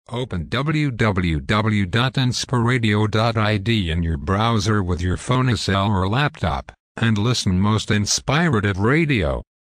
Open www.inspiradio.id in your browser with your phone, cell or laptop, and listen most inspirative radio.